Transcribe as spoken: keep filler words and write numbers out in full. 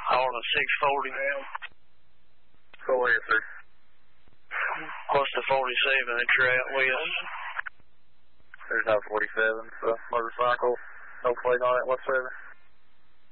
On a six forty. Go ahead, sir. What's the forty-seven that you're at with? There's no forty-seven, so motorcycle. No plate on it whatsoever.